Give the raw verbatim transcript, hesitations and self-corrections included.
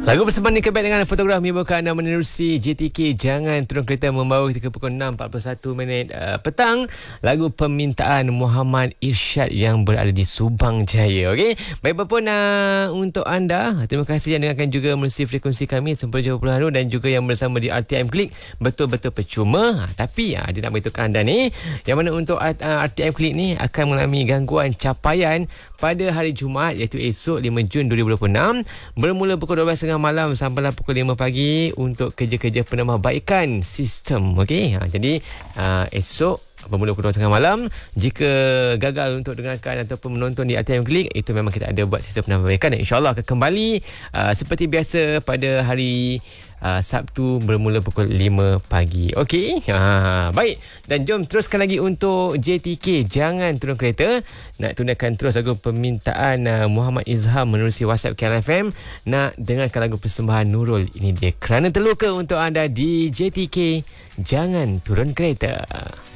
Lagu bersama ni kebet dengan fotograf menyebabkan anda menerusi J T K Jangan Turun Kereta membawa ketika pukul enam empat puluh satu minit uh, petang. Lagu permintaan Muhammad Irsyad yang berada di Subang Jaya. Okey, baik apa pun uh, untuk anda, terima kasih yang dengarkan juga melalui frekuensi kami sembilan puluh tujuh dan juga yang bersama di R T M Klik. Betul-betul percuma, ha, tapi uh, dia nak beritahu anda ni yang mana untuk uh, R T M Klik ni akan mengalami gangguan capaian pada hari Jumaat iaitu esok lima Jun dua ribu dua puluh enam bermula pukul dua belas tiga puluh malam sampailah pukul lima pagi untuk kerja-kerja penambahbaikan sistem. Okey, ha, jadi uh, esok bermula pukul dua belas tiga puluh malam. Jika gagal untuk dengarkan ataupun menonton di R T M Klik, itu memang kita ada buat sistem penambahbaikan dan insyaAllah akan kembali uh, seperti biasa pada hari Uh, Sabtu bermula pukul lima pagi. Okey, ha, baik. Dan jom teruskan lagi untuk J T K Jangan Turun Kereta. Nak tunaikan terus lagu permintaan uh, Muhammad Izham menerusi WhatsApp K L F M. Nak dengarkan lagu persembahan Nurul. Ini dia Kerana Terluka untuk anda di J T K Jangan Turun Kereta.